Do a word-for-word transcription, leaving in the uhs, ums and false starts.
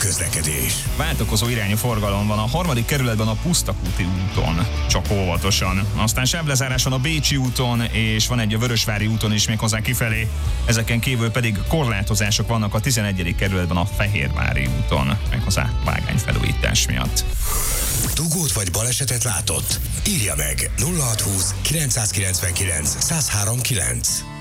közlekedés. Váltakozó irányú forgalom van a harmadik kerületben a Pusztakúti úton, csak óvatosan. Aztán sávlezáráson a Bécsi úton, és van egy a Vörösvári úton is még hozzá kifelé. Ezeken kívül pedig korlátozások vannak a tizenegyedik kerületben a Fehérvári úton, méghozzá vágányfelújítás miatt. Dugót vagy balesetet látott? Írja meg nulla hatszázhúsz kilencszázkilencvenkilenc százhárom kilenc.